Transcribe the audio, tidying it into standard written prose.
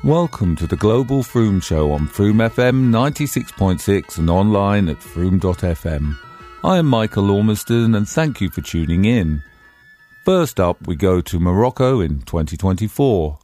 Welcome to the Global Froome Show on Froome FM 96.6 and online at froome.fm. I am Michael Ormiston and thank you for tuning in. First up, we go to Morocco in 2024.